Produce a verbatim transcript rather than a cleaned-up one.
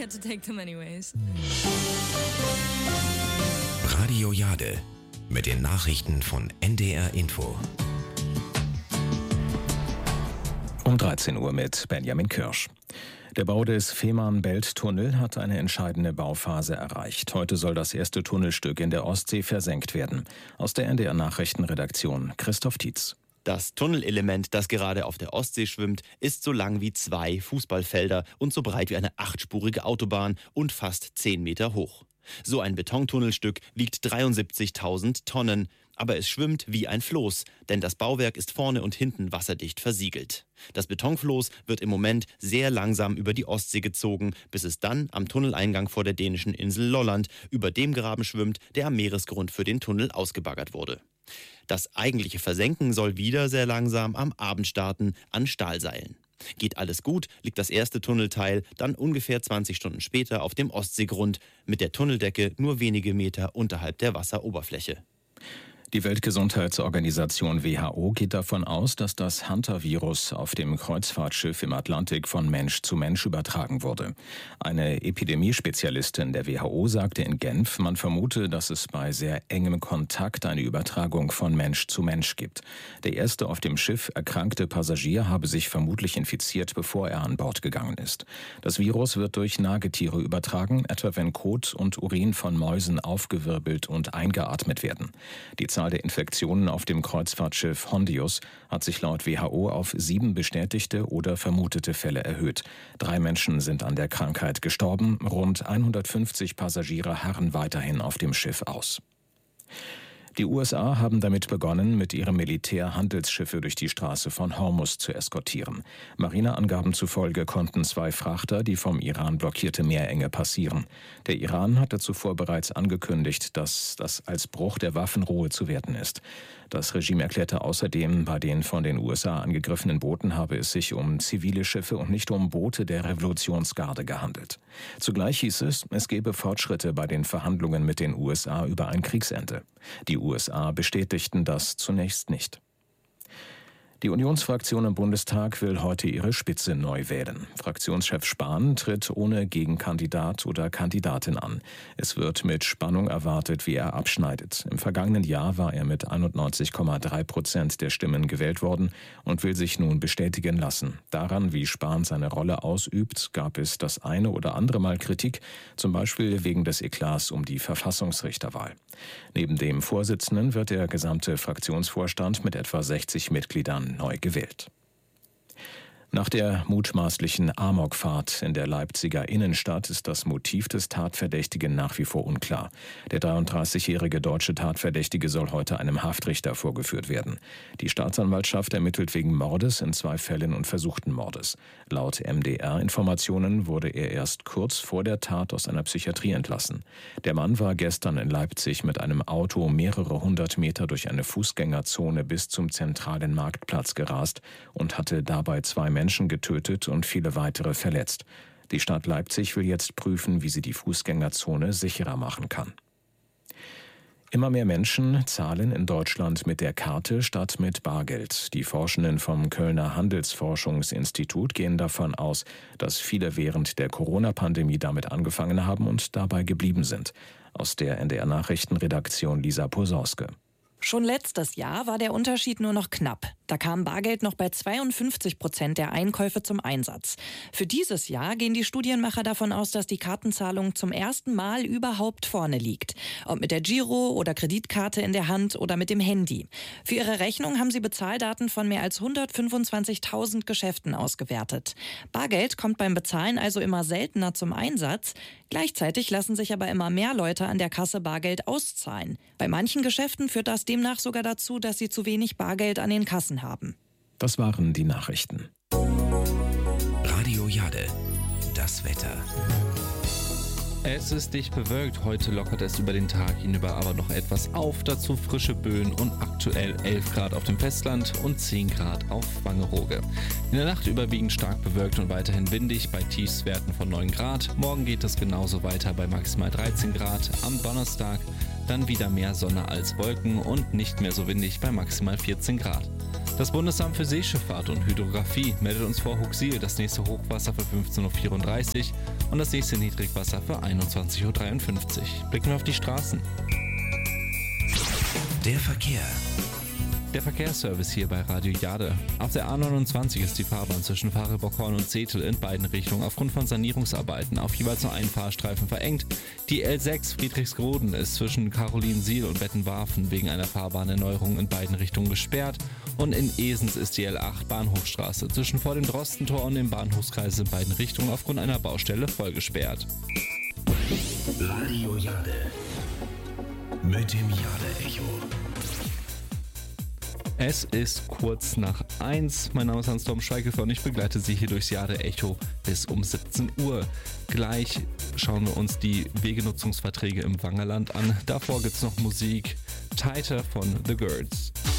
had to take them anyways. Radio Jade mit den Nachrichten von N D R Info. Um dreizehn Uhr mit Benjamin Kirsch. Der Bau des Fehmarn-Belt-Tunnel hat eine entscheidende Bauphase erreicht. Heute soll das erste Tunnelstück in der Ostsee versenkt werden. Aus der N D R-Nachrichtenredaktion Christoph Tietz. Das Tunnelelement, das gerade auf der Ostsee schwimmt, ist so lang wie zwei Fußballfelder und so breit wie eine achtspurige Autobahn und fast zehn Meter hoch. So ein Betontunnelstück wiegt dreiundsiebzigtausend Tonnen, aber es schwimmt wie ein Floß, denn das Bauwerk ist vorne und hinten wasserdicht versiegelt. Das Betonfloß wird im Moment sehr langsam über die Ostsee gezogen, bis es dann am Tunneleingang vor der dänischen Insel Lolland über dem Graben schwimmt, der am Meeresgrund für den Tunnel ausgebaggert wurde. Das eigentliche Versenken soll wieder sehr langsam am Abend starten, an Stahlseilen. Geht alles gut, liegt das erste Tunnelteil dann ungefähr zwanzig Stunden später auf dem Ostseegrund, mit der Tunneldecke nur wenige Meter unterhalb der Wasseroberfläche. Die Weltgesundheitsorganisation W H O geht davon aus, dass das Hantavirus auf dem Kreuzfahrtschiff im Atlantik von Mensch zu Mensch übertragen wurde. Eine Epidemiespezialistin der W H O sagte in Genf, man vermute, dass es bei sehr engem Kontakt eine Übertragung von Mensch zu Mensch gibt. Der erste auf dem Schiff erkrankte Passagier habe sich vermutlich infiziert, bevor er an Bord gegangen ist. Das Virus wird durch Nagetiere übertragen, etwa wenn Kot und Urin von Mäusen aufgewirbelt und eingeatmet werden. Die Zahl der Infektionen auf dem Kreuzfahrtschiff Hondius hat sich laut W H O auf sieben bestätigte oder vermutete Fälle erhöht. Drei Menschen sind an der Krankheit gestorben, rund hundertfünfzig Passagiere harren weiterhin auf dem Schiff aus. Die U S A haben damit begonnen, mit ihrem Militär Handelsschiffe durch die Straße von Hormuz zu eskortieren. Marineangaben zufolge konnten zwei Frachter die vom Iran blockierte Meerenge passieren. Der Iran hatte zuvor bereits angekündigt, dass das als Bruch der Waffenruhe zu werten ist. Das Regime erklärte außerdem, bei den von den U S A angegriffenen Booten habe es sich um zivile Schiffe und nicht um Boote der Revolutionsgarde gehandelt. Zugleich hieß es, es gebe Fortschritte bei den Verhandlungen mit den U S A über ein Kriegsende. Die U S A bestätigten das zunächst nicht. Die Unionsfraktion im Bundestag will heute ihre Spitze neu wählen. Fraktionschef Spahn tritt ohne Gegenkandidat oder Kandidatin an. Es wird mit Spannung erwartet, wie er abschneidet. Im vergangenen Jahr war er mit einundneunzig Komma drei Prozent der Stimmen gewählt worden und will sich nun bestätigen lassen. Daran, wie Spahn seine Rolle ausübt, gab es das eine oder andere Mal Kritik, zum Beispiel wegen des Eklats um die Verfassungsrichterwahl. Neben dem Vorsitzenden wird der gesamte Fraktionsvorstand mit etwa sechzig Mitgliedern neu gewählt. Nach der mutmaßlichen Amokfahrt in der Leipziger Innenstadt ist das Motiv des Tatverdächtigen nach wie vor unklar. Der dreiunddreißigjährige deutsche Tatverdächtige soll heute einem Haftrichter vorgeführt werden. Die Staatsanwaltschaft ermittelt wegen Mordes in zwei Fällen und versuchten Mordes. Laut M D R-Informationen wurde er erst kurz vor der Tat aus einer Psychiatrie entlassen. Der Mann war gestern in Leipzig mit einem Auto mehrere hundert Meter durch eine Fußgängerzone bis zum zentralen Marktplatz gerast und hatte dabei zwei Menschen Menschen getötet und viele weitere verletzt. Die Stadt Leipzig will jetzt prüfen, wie sie die Fußgängerzone sicherer machen kann. Immer mehr Menschen zahlen in Deutschland mit der Karte statt mit Bargeld. Die Forschenden vom Kölner Handelsforschungsinstitut gehen davon aus, dass viele während der Corona-Pandemie damit angefangen haben und dabei geblieben sind. Aus der N D R-Nachrichtenredaktion Lisa Posorske. Schon letztes Jahr war der Unterschied nur noch knapp. Da kam Bargeld noch bei zweiundfünfzig Prozent der Einkäufe zum Einsatz. Für dieses Jahr gehen die Studienmacher davon aus, dass die Kartenzahlung zum ersten Mal überhaupt vorne liegt. Ob mit der Giro- oder Kreditkarte in der Hand oder mit dem Handy. Für ihre Rechnung haben sie Bezahldaten von mehr als hundertfünfundzwanzigtausend Geschäften ausgewertet. Bargeld kommt beim Bezahlen also immer seltener zum Einsatz. Gleichzeitig lassen sich aber immer mehr Leute an der Kasse Bargeld auszahlen. Bei manchen Geschäften führt das demnach sogar dazu, dass sie zu wenig Bargeld an den Kassen haben. Das waren die Nachrichten. Radio Jade, das Wetter. Es ist dicht bewölkt, heute lockert es über den Tag hinüber aber noch etwas auf, dazu frische Böen und aktuell elf Grad auf dem Festland und zehn Grad auf Wangerooge. In der Nacht überwiegend stark bewölkt und weiterhin windig bei Tiefstwerten von neun Grad. Morgen geht es genauso weiter bei maximal dreizehn Grad. Am Donnerstag dann wieder mehr Sonne als Wolken und nicht mehr so windig bei maximal vierzehn Grad. Das Bundesamt für Seeschifffahrt und Hydrographie meldet uns vor Huxil das nächste Hochwasser für fünfzehn Uhr vierunddreißig und das nächste Niedrigwasser für einundzwanzig Uhr dreiundfünfzig. Blicken wir auf die Straßen. Der Verkehr. Der Verkehrsservice hier bei Radio Jade. Auf der A neunundzwanzig ist die Fahrbahn zwischen Fahrenbockhorn und Zetel in beiden Richtungen aufgrund von Sanierungsarbeiten auf jeweils nur einen Fahrstreifen verengt. Die L sechs Friedrichsroden ist zwischen Carolinsiel und Bettenwarfen wegen einer Fahrbahnerneuerung in beiden Richtungen gesperrt. Und in Esens ist die L acht Bahnhofstraße zwischen vor dem Drostentor und dem Bahnhofskreis in beiden Richtungen aufgrund einer Baustelle voll gesperrt. Radio Jade. Mit dem Jade-Echo. Es ist kurz nach eins. Mein Name ist Hans-Tom Schweighöfer und ich begleite Sie hier durchs Jade-Echo bis um siebzehn Uhr. Gleich schauen wir uns die Wegenutzungsverträge im Wangerland an. Davor gibt's noch Musik. Tighter von The Girls.